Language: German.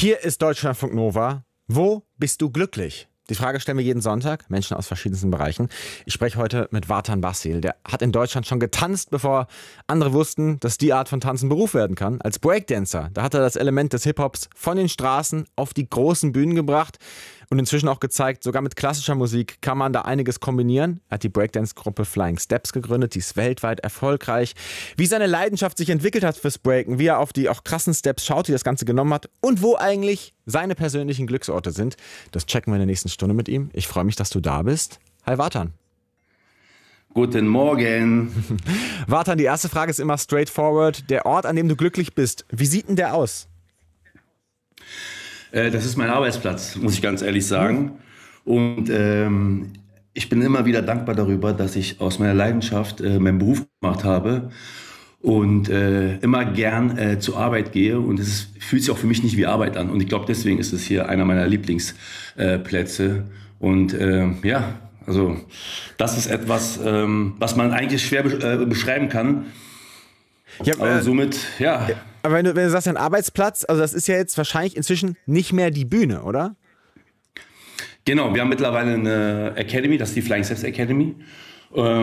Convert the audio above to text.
Hier ist Deutschlandfunk Nova. Wo bist du glücklich? Die Frage stellen wir jeden Sonntag, Menschen aus verschiedensten Bereichen. Ich spreche heute mit Vartan Basil. Der hat in Deutschland schon getanzt, bevor andere wussten, dass die Art von Tanzen Beruf werden kann. Als Breakdancer, da hat er das Element des Hip-Hops von den Straßen auf die großen Bühnen gebracht und inzwischen auch gezeigt, sogar mit klassischer Musik kann man da einiges kombinieren. Er hat die Breakdance-Gruppe Flying Steps gegründet, die ist weltweit erfolgreich. Wie seine Leidenschaft sich entwickelt hat fürs Breaken, wie er auf die auch krassen Steps schaut, wie das Ganze genommen hat und wo eigentlich seine persönlichen Glücksorte sind, das checken wir in der nächsten Stunde mit ihm. Ich freue mich, dass du da bist. Hi Vartan. Guten Morgen. Vartan, die erste Frage ist immer straightforward. Der Ort, an dem du glücklich bist, wie sieht denn der aus? Das ist mein Arbeitsplatz, muss ich ganz ehrlich sagen. Und ich bin immer wieder dankbar darüber, dass ich aus meiner Leidenschaft meinen Beruf gemacht habe und immer gern zur Arbeit gehe. Und es fühlt sich auch für mich nicht wie Arbeit an. Und ich glaube, deswegen ist es hier einer meiner Lieblingsplätze. Und also das ist etwas, was man eigentlich schwer beschreiben kann. Ja, aber somit, ja. Aber wenn du sagst, ein Arbeitsplatz, also das ist ja jetzt wahrscheinlich inzwischen nicht mehr die Bühne, oder? Genau, wir haben mittlerweile eine Academy, das ist die Flying Steps Academy.